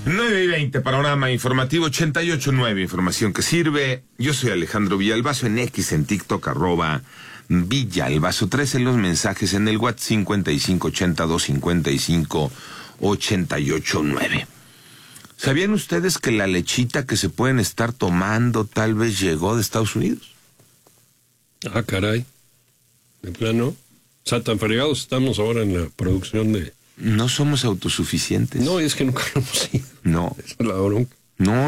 9:20, panorama informativo 88.9, información que sirve. Yo soy Alejandro Villalbazo, en X, en TikTok, @Villalbazo. 13 los mensajes en el WhatsApp 5582558889. ¿Sabían ustedes que la lechita que se pueden estar tomando tal vez llegó de Estados Unidos? Ah, caray. De plano. O sea, tan fregados estamos ahora en la producción de... No somos autosuficientes. No, es que nunca lo hemos sido. No. Esa es la bronca. No.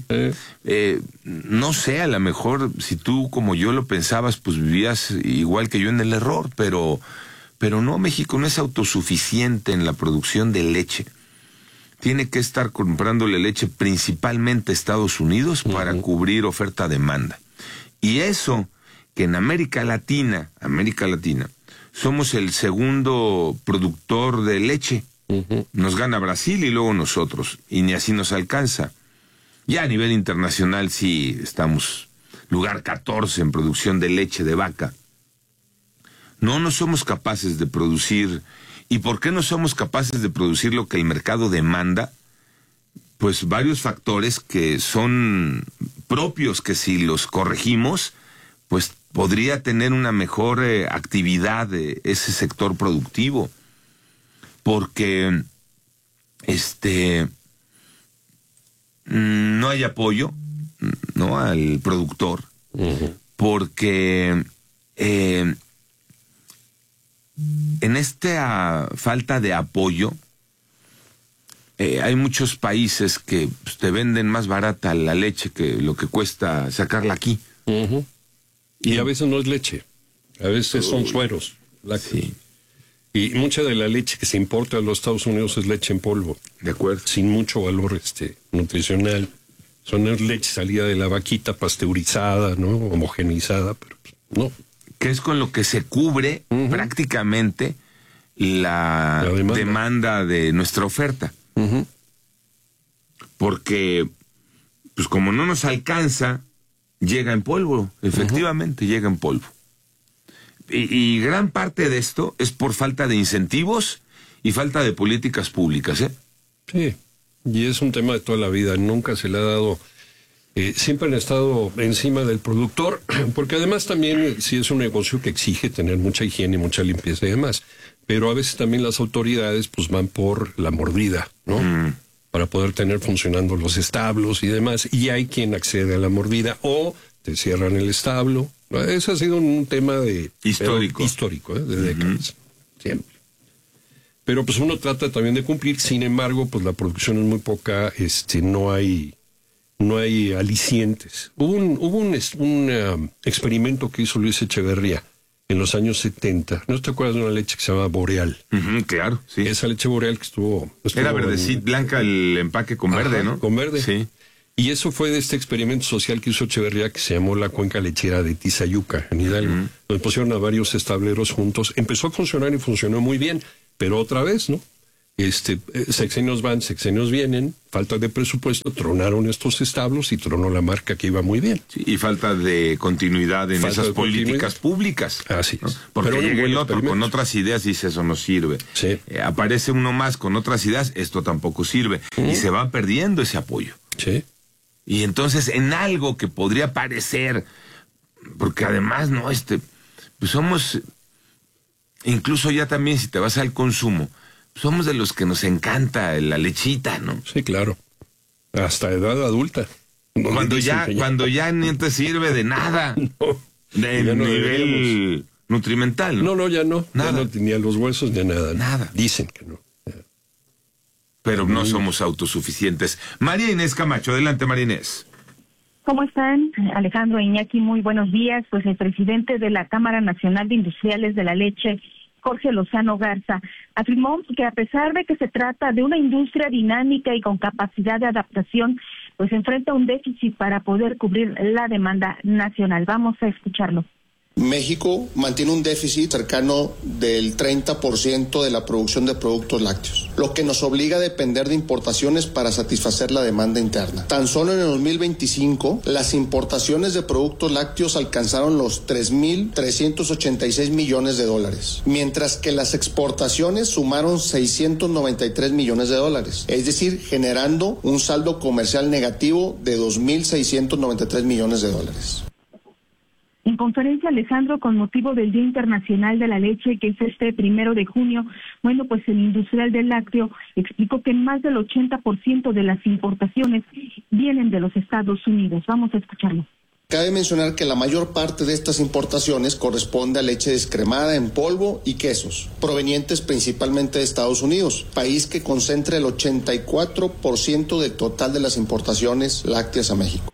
No sé, a lo mejor si tú como yo lo pensabas, pues vivías igual que yo en el error, pero no, México no es autosuficiente en la producción de leche. Tiene que estar comprándole leche principalmente a Estados Unidos para cubrir oferta-demanda. Y eso, que en América Latina, somos el segundo productor de leche. Nos gana Brasil y luego nosotros, y ni así nos alcanza. Ya a nivel internacional sí estamos lugar 14 en producción de leche de vaca. No somos capaces de producir. ¿Y por qué no somos capaces de producir lo que el mercado demanda? Pues varios factores que son propios, que si los corregimos, pues podría tener una mejor actividad de ese sector productivo. Porque no hay apoyo, ¿no?, al productor. Porque en esta falta de apoyo, hay muchos países que pues, te venden más barata la leche que lo que cuesta sacarla aquí. Y a veces no es leche, a veces son sueros lácteos. Sí. Y mucha de la leche que se importa a los Estados Unidos es leche en polvo. De acuerdo. Sin mucho valor nutricional. Son leche salida de la vaquita, pasteurizada, ¿no? Homogeneizada, pero no. Que es con lo que se cubre prácticamente la demanda de nuestra oferta. Porque, pues como no nos alcanza, llega en polvo, efectivamente, llega en polvo. Y gran parte de esto es por falta de incentivos y falta de políticas públicas, ¿eh? Sí, y es un tema de toda la vida, nunca se le ha dado... siempre han estado encima del productor, porque además también sí es un negocio que exige tener mucha higiene, mucha limpieza y demás, pero a veces también las autoridades pues van por la mordida, ¿no? Para poder tener funcionando los establos y demás, y hay quien accede a la mordida o te cierran el establo. Ese ha sido un tema histórico, de décadas, siempre. Pero pues uno trata también de cumplir, sin embargo, pues la producción es muy poca, no hay alicientes. Hubo un experimento que hizo Luis Echeverría en los años 70. ¿No te acuerdas de una leche que se llama Boreal? Claro, sí. Esa leche Boreal que estuvo era verdecita, blanca el empaque con verde, ¿no? Con verde. Sí. Y eso fue de este experimento social que hizo Echeverría, que se llamó la cuenca lechera de Tizayuca, en Hidalgo. Donde pusieron a varios estableros juntos. Empezó a funcionar y funcionó muy bien, pero otra vez, ¿no? Sexenios van, sexenios vienen, falta de presupuesto, tronaron estos establos y tronó la marca que iba muy bien. Sí, y falta de continuidad en esas políticas públicas. Así ¿no? es. Porque llega el otro con otras ideas y dice, eso no sirve. Sí. Aparece uno más con otras ideas, esto tampoco sirve. Y se va perdiendo ese apoyo. Sí. Y entonces en algo que podría parecer, porque además, ¿no? Pues somos, incluso ya también si te vas al consumo, somos de los que nos encanta la lechita, ¿no? Sí, claro. Hasta edad adulta. Cuando ya ni te sirve de nada. No, de nivel nutrimental, ¿no? No, ya no. Nada. Ya no tenía los huesos ni nada. Nada. Dicen que no. Pero no somos autosuficientes. María Inés Camacho, adelante, María Inés. ¿Cómo están? Alejandro, Iñaki, muy buenos días. Pues el presidente de la Cámara Nacional de Industriales de la Leche, Jorge Lozano Garza, afirmó que a pesar de que se trata de una industria dinámica y con capacidad de adaptación, pues enfrenta un déficit para poder cubrir la demanda nacional. Vamos a escucharlo. México mantiene un déficit cercano del 30% de la producción de productos lácteos, lo que nos obliga a depender de importaciones para satisfacer la demanda interna. Tan solo en el 2025, las importaciones de productos lácteos alcanzaron los 3.386 millones de dólares, mientras que las exportaciones sumaron 693 millones de dólares, es decir, generando un saldo comercial negativo de 2.693 millones de dólares. En conferencia, Alejandro, con motivo del Día Internacional de la Leche, que es este 1 de junio, bueno, pues el industrial del lácteo explicó que más del 80% de las importaciones vienen de los Estados Unidos. Vamos a escucharlo. Cabe mencionar que la mayor parte de estas importaciones corresponde a leche descremada en polvo y quesos, provenientes principalmente de Estados Unidos, país que concentra el 84% del total de las importaciones lácteas a México.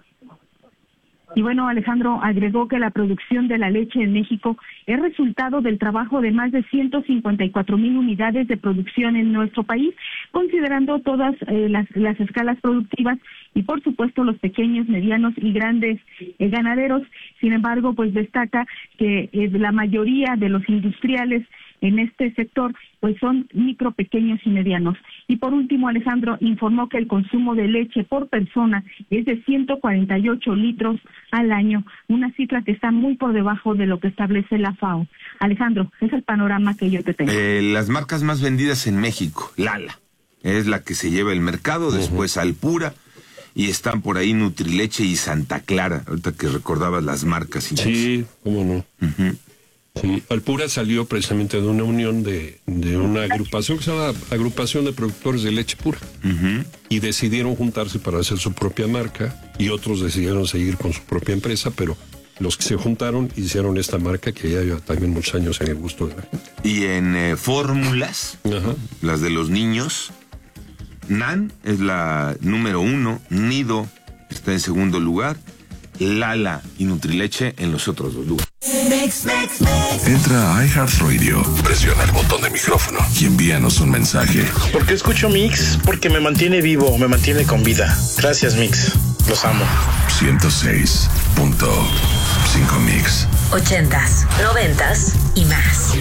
Y bueno, Alejandro agregó que la producción de la leche en México es resultado del trabajo de más de 154,000 unidades de producción en nuestro país, considerando todas las escalas productivas y, por supuesto, los pequeños, medianos y grandes ganaderos. Sin embargo, pues destaca que la mayoría de los industriales en este sector pues son micro, pequeños y medianos. Y por último, Alejandro informó que el consumo de leche por persona es de 148 litros al año, una cifra que está muy por debajo de lo que establece la FAO. Alejandro, es el panorama que yo te tengo. Las marcas más vendidas en México, Lala, es la que se lleva el mercado, después Alpura, y están por ahí Nutrileche y Santa Clara, ahorita que recordabas las marcas. Sí, cómo no. Sí, Alpura salió precisamente de una unión de una agrupación que se llama Agrupación de Productores de Leche Pura. Y decidieron juntarse para hacer su propia marca, y otros decidieron seguir con su propia empresa, pero los que se juntaron hicieron esta marca que ya lleva también muchos años en el gusto de la gente. Y en fórmulas, las de los niños, Nan es la número 1, Nido está en segundo lugar, Lala y Nutrileche en los otros 2 lugares. Entra a iHeartRadio, presiona el botón de micrófono y envíanos un mensaje. ¿Por qué escucho Mix? Porque me mantiene vivo, me mantiene con vida. Gracias, Mix. Los amo. 106.5 Mix. 80s, 90s y más.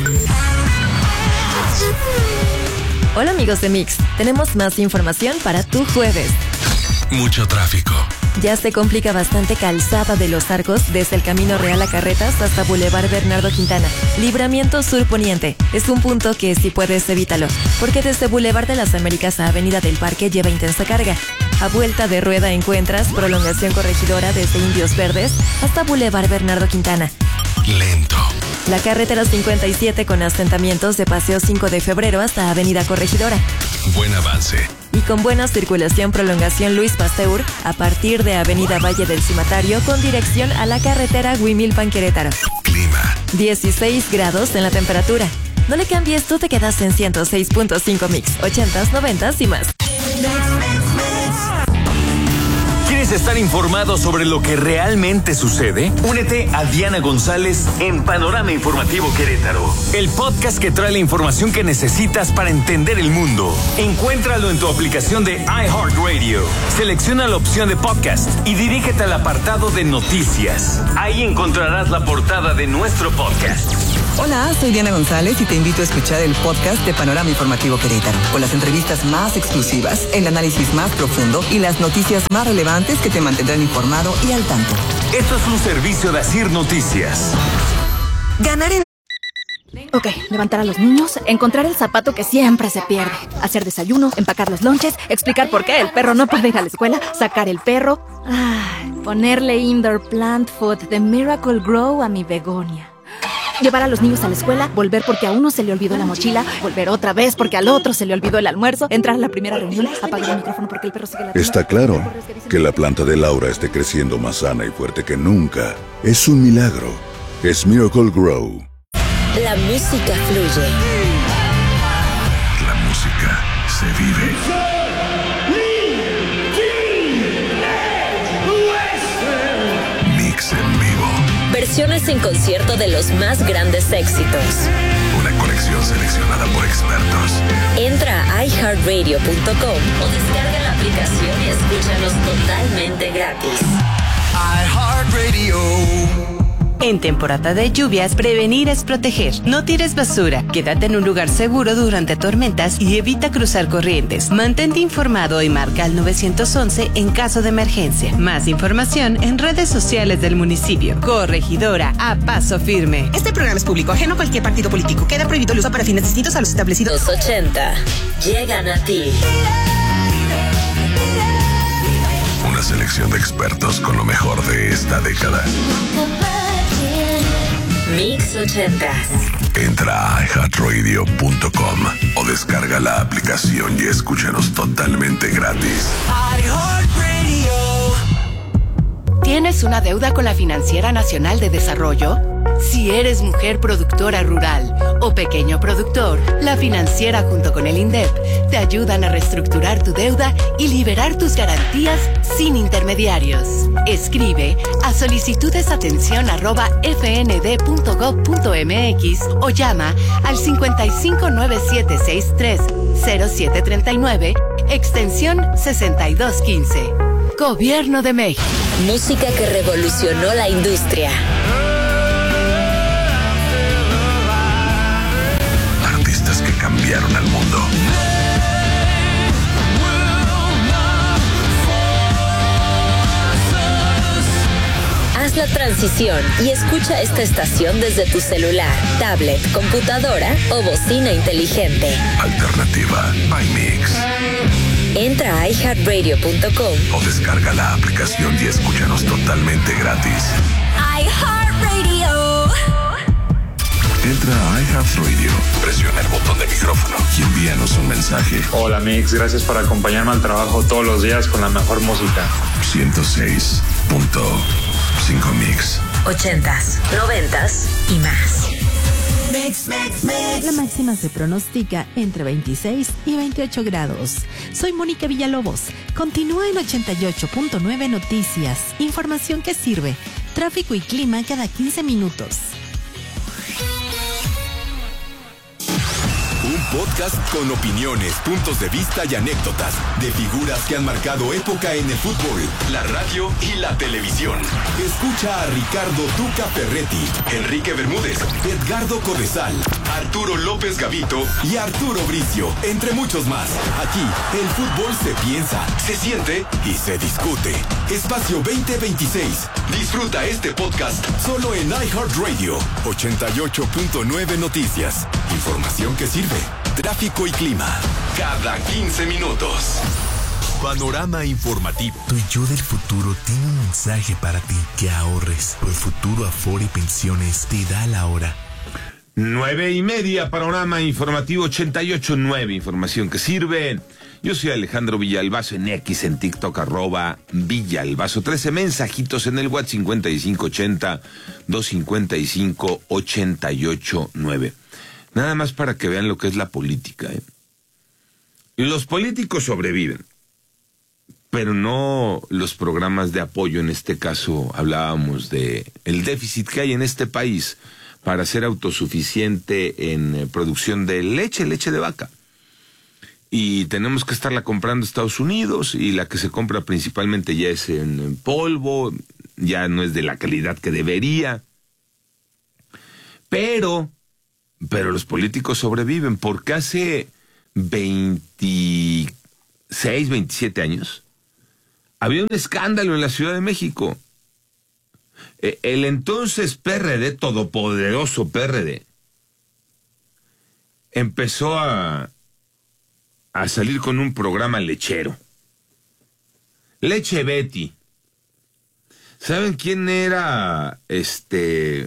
Hola amigos de Mix, tenemos más información para tu jueves. Mucho tráfico. Ya se complica bastante Calzada de los Arcos desde el Camino Real a Carretas hasta Boulevard Bernardo Quintana. Libramiento Sur Poniente. Es un punto que si puedes evítalo, porque desde Boulevard de las Américas a Avenida del Parque lleva intensa carga. A vuelta de rueda encuentras prolongación Corregidora desde Indios Verdes hasta Boulevard Bernardo Quintana. Lento. La carretera 57 con asentamientos de Paseo 5 de Febrero hasta Avenida Corregidora. Buen avance. Y con buena circulación prolongación Luis Pasteur a partir de Avenida Valle del Cimatario con dirección a la carretera Huimilpan Querétaro. Clima. 16 grados en la temperatura. No le cambies, tú te quedas en 106.5 Mix, 80s, 90s y más. ¿Quieres estar informado sobre lo que realmente sucede? Únete a Diana González en Panorama Informativo Querétaro, el podcast que trae la información que necesitas para entender el mundo. Encuéntralo en tu aplicación de iHeartRadio. Selecciona la opción de podcast y dirígete al apartado de noticias. Ahí encontrarás la portada de nuestro podcast. Hola, soy Diana González y te invito a escuchar el podcast de Panorama Informativo Querétaro, con las entrevistas más exclusivas, el análisis más profundo y las noticias más relevantes que te mantendrán informado y al tanto. Esto es un servicio de Asir Noticias. Ganar en... Ok, levantar a los niños, encontrar el zapato que siempre se pierde, hacer desayuno, empacar los lonches, explicar por qué el perro no puede ir a la escuela, sacar el perro, ponerle indoor plant food de Miracle Grow a mi begonia. Llevar a los niños a la escuela, volver porque a uno se le olvidó la mochila, volver otra vez porque al otro se le olvidó el almuerzo, entrar a la primera reunión, apagar el micrófono porque el perro sigue la... Está claro que la planta de Laura esté creciendo más sana y fuerte que nunca. Es un milagro. Es Miracle Grow. La música fluye. La música se vive. Mix en vivo. Versiones en concierto de los más grandes éxitos. Una colección seleccionada por expertos. Entra a iHeartRadio.com o descarga la aplicación y escúchanos totalmente gratis. iHeartRadio. En temporada de lluvias, prevenir es proteger. No tires basura, quédate en un lugar seguro durante tormentas y evita cruzar corrientes. Mantente informado y marca al 911 en caso de emergencia. Más información en redes sociales del municipio. Corregidora, a paso firme. Este programa es público, ajeno a cualquier partido político. Queda prohibido el uso para fines distintos a los establecidos. Los 80 llegan a ti. Una selección de expertos con lo mejor de esta década. Mix 80s. Entra a iHeartRadio.com o descarga la aplicación y escúchanos totalmente gratis. ¿Tienes una deuda con la Financiera Nacional de Desarrollo? Si eres mujer productora rural o pequeño productor, la Financiera junto con el INDEP te ayudan a reestructurar tu deuda y liberar tus garantías sin intermediarios. Escribe a solicitudesatención@fnd.gov.mx o llama al 5597630739, extensión 6215. Gobierno de México. Música que revolucionó la industria. Artistas que cambiaron al mundo. Haz la transición y escucha esta estación desde tu celular, tablet, computadora o bocina inteligente. Alternativa by Mix. Entra a iHeartRadio.com o descarga la aplicación y escúchanos totalmente gratis. iHeartRadio. Entra a iHeartRadio, presiona el botón de micrófono y envíanos un mensaje. Hola Mix, gracias por acompañarme al trabajo todos los días con la mejor música. 106.5 Mix. 80s, 90s y más. Mix. La máxima se pronostica entre 26 y 28 grados. Soy Mónica Villalobos. Continúa en 88.9 Noticias. Información que sirve. Tráfico y clima cada 15 minutos. Un podcast con opiniones, puntos de vista y anécdotas de figuras que han marcado época en el fútbol, la radio y la televisión. Escucha a Ricardo Tuca Ferretti, Enrique Bermúdez, Edgardo Codesal, Arturo López Gavito y Arturo Bricio, entre muchos más. Aquí, el fútbol se piensa, se siente y se discute. Espacio 2026. Disfruta este podcast solo en iHeartRadio. 88.9 Noticias. Información que sirve. Tráfico y clima. Cada 15 minutos. Panorama informativo. Tu yo del futuro tiene un mensaje para ti. Que ahorres. El futuro Afore Pensiones te da la hora. 9:30, Panorama informativo 88.9, información que sirve. Yo soy Alejandro Villalbazo en X, en TikTok, @Villalbazo. 13 mensajitos en el WhatsApp 5580-255-889. Nada más para que vean lo que es la política, ¿eh? Los políticos sobreviven, pero no los programas de apoyo. En este caso hablábamos de el déficit que hay en este país para ser autosuficiente en producción de leche de vaca. Y tenemos que estarla comprando Estados Unidos, y la que se compra principalmente ya es en polvo, ya no es de la calidad que debería. Pero los políticos sobreviven, porque hace 26, 27 años había un escándalo en la Ciudad de México. El entonces PRD, todopoderoso PRD, empezó a salir con un programa lechero. Leche Betty. ¿Saben quién era el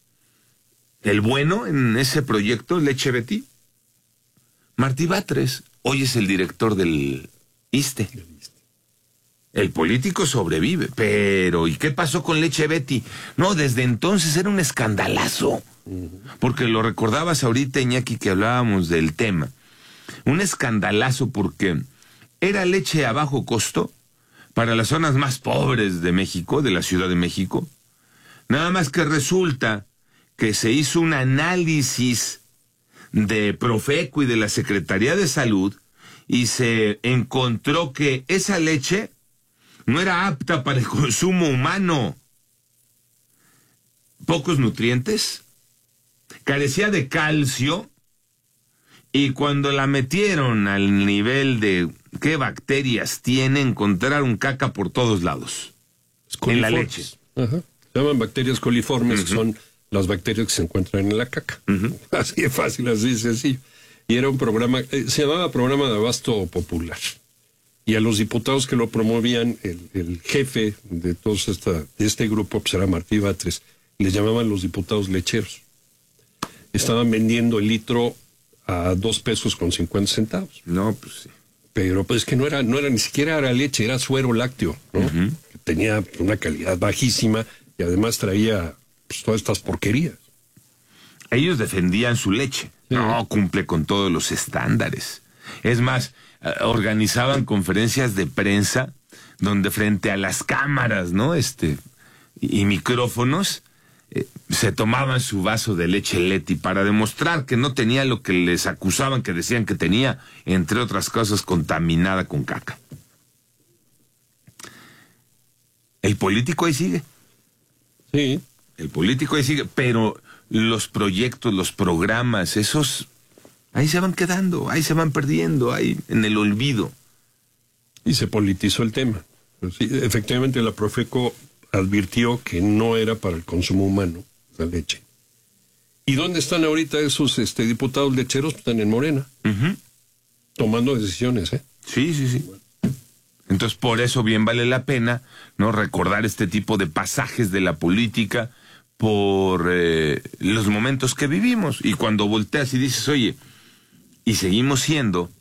bueno en ese proyecto, Leche Betty? Martí Batres. Hoy es el director del ISSSTE. El político sobrevive, pero ¿y qué pasó con Leche Betty? No, desde entonces era un escandalazo. Porque lo recordabas ahorita, Iñaki, que hablábamos del tema. Un escandalazo porque era leche a bajo costo para las zonas más pobres de México, de la Ciudad de México. Nada más que resulta que se hizo un análisis de Profeco y de la Secretaría de Salud y se encontró que esa leche no era apta para el consumo humano. pocos nutrientes, carecía de calcio, y cuando la metieron al nivel de qué bacterias tiene, encontraron caca por todos lados. En la leche. Ajá. Se llaman bacterias coliformes, que son las bacterias que se encuentran en la caca. Así de fácil, así de sencillo. Y era un programa, se llamaba Programa de Abasto Popular. Y a los diputados que lo promovían, el jefe de todos de este grupo, pues era Martí Batres, les llamaban los diputados lecheros. Estaban vendiendo el litro a 2.50 pesos. No, pues sí. Pero pues que no era ni siquiera era leche, era suero lácteo, ¿no? Que tenía una calidad bajísima y además traía pues, todas estas porquerías. Ellos defendían su leche. Sí. No cumple con todos los estándares. Es más, organizaban conferencias de prensa donde frente a las cámaras, ¿no? Y micrófonos, se tomaban su vaso de leche Leti para demostrar que no tenía lo que les acusaban, que decían que tenía, entre otras cosas, contaminada con caca. El político ahí sigue. Sí. El político ahí sigue, pero los proyectos, los programas, esos, ahí se van quedando, ahí se van perdiendo, ahí en el olvido. Y se politizó el tema. Sí, efectivamente, la Profeco advirtió que no era para el consumo humano la leche. ¿Y dónde están ahorita esos diputados lecheros? Están en Morena, tomando decisiones, ¿eh? Sí. Entonces, por eso bien vale la pena, ¿no?, recordar este tipo de pasajes de la política por los momentos que vivimos. Y cuando volteas y dices, oye, y seguimos siendo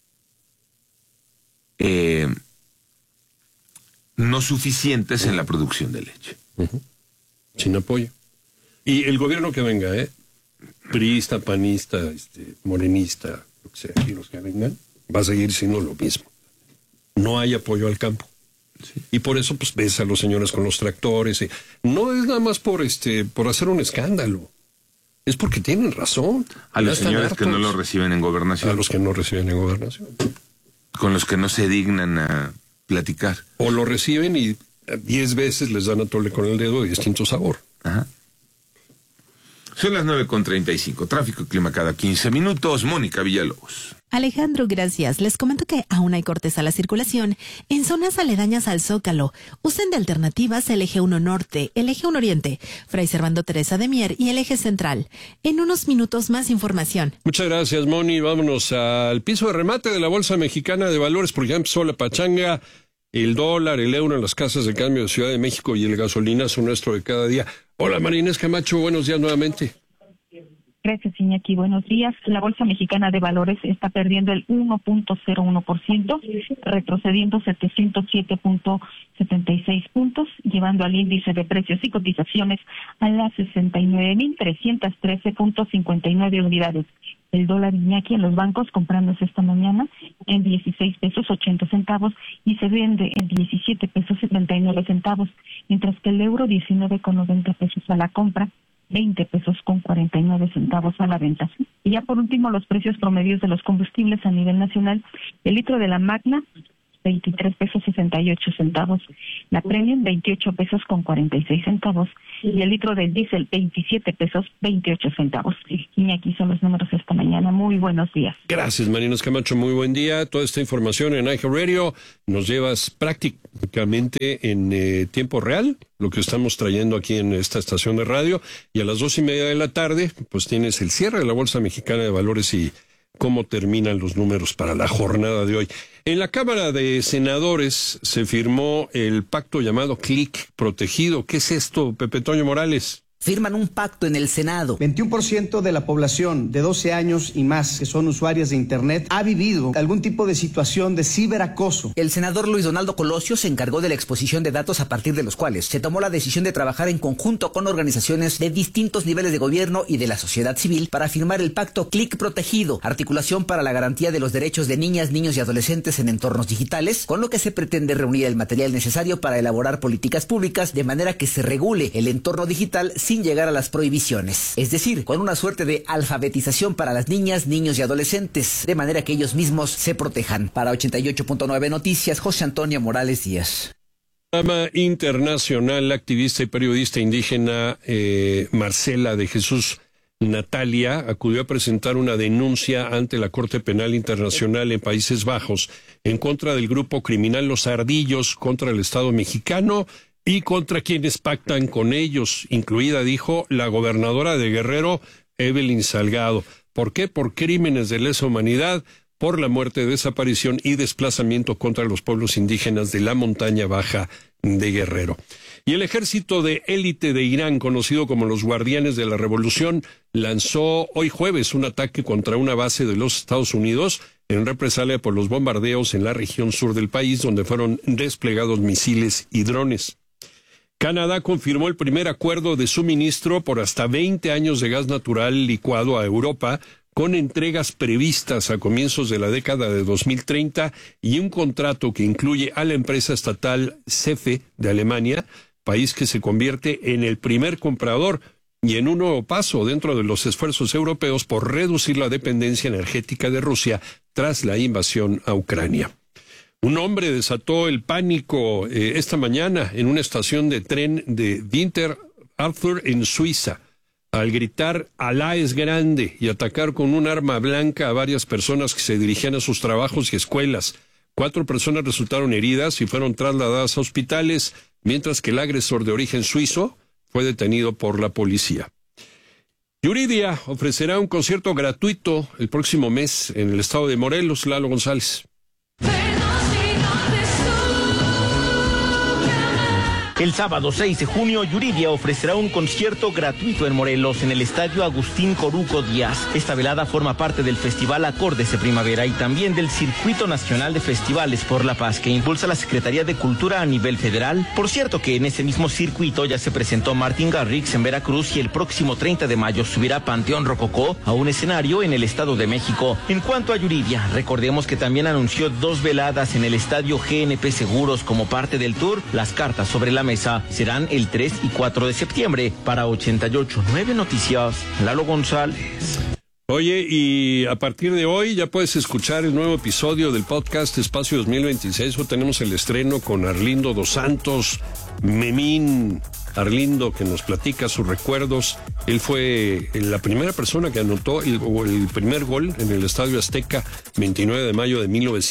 no suficientes en la producción de leche. Sin apoyo. Y el gobierno que venga, priista, panista, morenista, lo que sea, y los que vengan, va a seguir siendo lo mismo. No hay apoyo al campo. Sí. Y por eso, pues, ves a los señores con los tractores. No es nada más por hacer un escándalo. Es porque tienen razón. A los señores que no lo reciben en gobernación. A los que no reciben en gobernación. Con los que no se dignan a platicar. O lo reciben y 10 veces les dan a tole con el dedo de distinto sabor. Ajá. Son las 9:35. Tráfico y clima cada 15 minutos. Mónica Villalobos. Alejandro, gracias. Les comento que aún hay cortes a la circulación en zonas aledañas al Zócalo. Usen de alternativas el eje 1 Norte, el eje 1 Oriente, Fray Servando Teresa de Mier y el eje Central. En unos minutos más información. Muchas gracias, Moni. Vámonos al piso de remate de la Bolsa Mexicana de Valores, porque ya empezó la pachanga. El dólar, el euro en las casas de cambio de Ciudad de México y el gasolinazo nuestro de cada día. Hola, María Inés Camacho, buenos días nuevamente. Gracias, Iñaki. Buenos días. La Bolsa Mexicana de Valores está perdiendo el 1.01%, retrocediendo 707.76 puntos, llevando al índice de precios y cotizaciones a las 69.313.59 unidades. El dólar, Iñaki, en los bancos comprándose esta mañana en 16 pesos 80 centavos y se vende en 17 pesos 79 centavos, mientras que el euro 19,90 pesos a la compra, 20 pesos con 49 centavos a la venta. Y ya por último, los precios promedios de los combustibles a nivel nacional. El litro de la Magna, 23 pesos 68 centavos. La Premium, 28 pesos con 46 centavos. Y el litro del diésel, 27 pesos 28 centavos. Y aquí son los números esta mañana. Muy buenos días. Gracias, Marinos Camacho. Muy buen día. Toda esta información en iHeartRadio nos llevas prácticamente en tiempo real, lo que estamos trayendo aquí en esta estación de radio. Y a las 2:30 de la tarde, pues tienes el cierre de la Bolsa Mexicana de Valores y cómo terminan los números para la jornada de hoy. En la Cámara de Senadores se firmó el pacto llamado Clic Protegido. ¿Qué es esto, Pepe Toño Morales? Firman un pacto en el Senado. 21% de la población de 12 años y más que son usuarias de Internet ha vivido algún tipo de situación de ciberacoso. El senador Luis Donaldo Colosio se encargó de la exposición de datos a partir de los cuales se tomó la decisión de trabajar en conjunto con organizaciones de distintos niveles de gobierno y de la sociedad civil para firmar el pacto Clic Protegido, articulación para la garantía de los derechos de niñas, niños y adolescentes en entornos digitales, con lo que se pretende reunir el material necesario para elaborar políticas públicas de manera que se regule el entorno digital sin llegar a las prohibiciones, es decir, con una suerte de alfabetización para las niñas, niños y adolescentes, de manera que ellos mismos se protejan. Para 88.9 Noticias, José Antonio Morales Díaz. Internacional, la activista y periodista indígena Marcela de Jesús Natalia acudió a presentar una denuncia ante la Corte Penal Internacional en Países Bajos en contra del grupo criminal Los Ardillos, contra el Estado mexicano y contra quienes pactan con ellos, incluida, dijo, la gobernadora de Guerrero, Evelyn Salgado. ¿Por qué? Por crímenes de lesa humanidad, por la muerte, desaparición y desplazamiento contra los pueblos indígenas de la montaña baja de Guerrero. Y el ejército de élite de Irán, conocido como los Guardianes de la Revolución, lanzó hoy jueves un ataque contra una base de los Estados Unidos en represalia por los bombardeos en la región sur del país, donde fueron desplegados misiles y drones. Canadá confirmó el primer acuerdo de suministro por hasta 20 años de gas natural licuado a Europa, con entregas previstas a comienzos de la década de 2030 y un contrato que incluye a la empresa estatal CFE de Alemania, país que se convierte en el primer comprador y en un nuevo paso dentro de los esfuerzos europeos por reducir la dependencia energética de Rusia tras la invasión a Ucrania. Un hombre desató el pánico esta mañana en una estación de tren de Winterthur en Suiza, al gritar "Alá es grande" y atacar con un arma blanca a varias personas que se dirigían a sus trabajos y escuelas. 4 personas resultaron heridas y fueron trasladadas a hospitales, mientras que el agresor de origen suizo fue detenido por la policía. Yuridia ofrecerá un concierto gratuito el próximo mes en el estado de Morelos. Lalo González. El sábado 6 de junio, Yuridia ofrecerá un concierto gratuito en Morelos, en el Estadio Agustín Coruco Díaz. Esta velada forma parte del Festival Acordes de Primavera y también del Circuito Nacional de Festivales por la Paz, que impulsa la Secretaría de Cultura a nivel federal. Por cierto que en ese mismo circuito ya se presentó Martin Garrix en Veracruz y el próximo 30 de mayo subirá Panteón Rococó a un escenario en el Estado de México. En cuanto a Yuridia, recordemos que también anunció 2 veladas en el Estadio GNP Seguros como parte del tour. Las cartas sobre la mesa serán el 3 y 4 de septiembre. Para 88.9 Noticias, Lalo González. Oye, y a partir de hoy ya puedes escuchar el nuevo episodio del podcast Espacio 2026. Hoy tenemos el estreno con Arlindo Dos Santos, Memín Arlindo, que nos platica sus recuerdos. Él fue la primera persona que anotó el primer gol en el Estadio Azteca, 29 de mayo de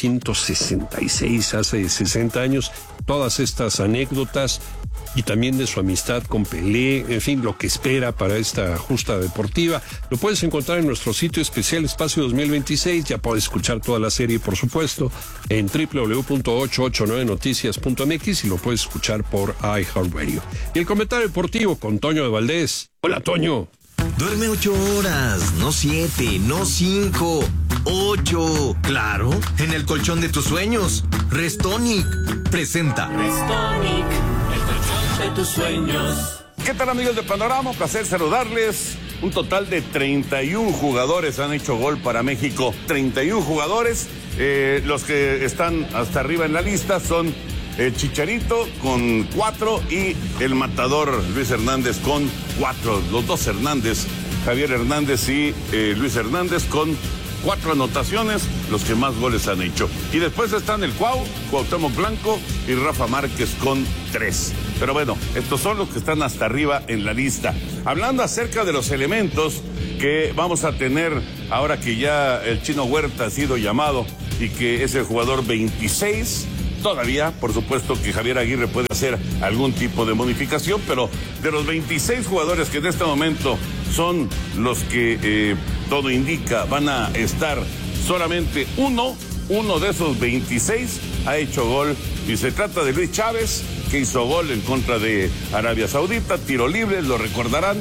1966, hace 60 años. Todas estas anécdotas y también de su amistad con Pelé, en fin, lo que espera para esta justa deportiva. Lo puedes encontrar en nuestro sitio especial Espacio 2026, ya puedes escuchar toda la serie, por supuesto, en www.889noticias.mx y lo puedes escuchar por iHeartRadio. Y el comentario deportivo con Toño de Valdés. Hola, Toño. Duerme 8 horas, no 7, no 5, 8. Claro, en el colchón de tus sueños. Restonic presenta. Restonic, el colchón de tus sueños. ¿Qué tal, amigos de Panorama? Un placer saludarles. Un total de 31 jugadores han hecho gol para México. 31 jugadores. Los que están hasta arriba en la lista son el Chicharito con 4 y el matador Luis Hernández con 4. Los dos Hernández, Javier Hernández y Luis Hernández, con 4 anotaciones, los que más goles han hecho. Y después están el Cuauhtémoc Blanco y Rafa Márquez con 3. Pero bueno, estos son los que están hasta arriba en la lista. Hablando acerca de los elementos que vamos a tener ahora que ya el Chino Huerta ha sido llamado y que es el jugador 26. Todavía, por supuesto, que Javier Aguirre puede hacer algún tipo de modificación, pero de los 26 jugadores que en este momento son los que todo indica van a estar, solamente uno de esos 26 ha hecho gol, y se trata de Luis Chávez, que hizo gol en contra de Arabia Saudita, tiro libre, lo recordarán,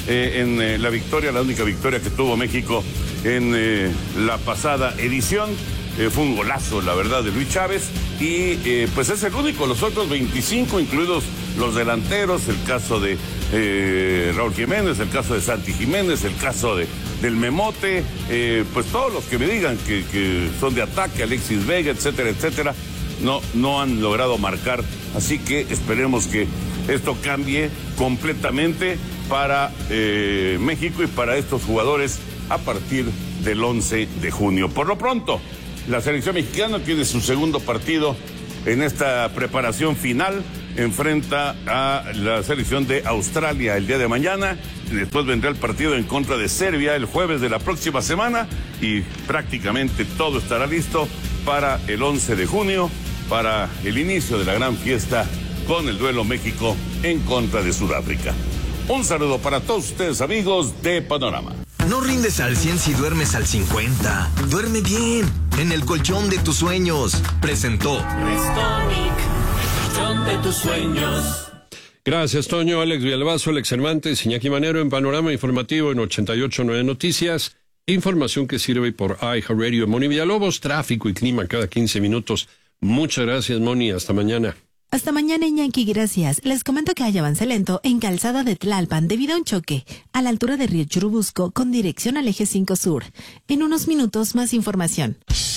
en la victoria, la única victoria que tuvo México en la pasada edición. Fue un golazo, la verdad, de Luis Chávez, y pues es el único. Los otros 25, incluidos los delanteros, el caso de Raúl Jiménez, el caso de Santi Jiménez, el caso del Memote, pues todos los que me digan que son de ataque, Alexis Vega, etcétera, etcétera, no han logrado marcar. Así que esperemos que esto cambie completamente para México y para estos jugadores a partir del 11 de junio. Por lo pronto, la selección mexicana tiene su segundo partido en esta preparación final enfrenta a la selección de Australia el día de mañana. Después vendrá el partido en contra de Serbia el jueves de la próxima semana y prácticamente todo estará listo para el 11 de junio, para el inicio de la gran fiesta con el duelo México en contra de Sudáfrica. Un saludo para todos ustedes, amigos de Panorama. No rindes al 100 si duermes al 50. Duerme bien, en el colchón de tus sueños. Presentó Restonic, el colchón de tus sueños. Gracias, Toño. Alex Villalbazo, Alex Cervantes, Iñaki Manero en Panorama Informativo en 88.9 Noticias. Información que sirve por iHeartRadio. Moni Villalobos, tráfico y clima cada 15 minutos. Muchas gracias, Moni. Hasta mañana. Hasta mañana, Iñaki, gracias. Les comento que hay avance lento en Calzada de Tlalpan debido a un choque a la altura de Río Churubusco con dirección al eje 5 Sur. En unos minutos, más información.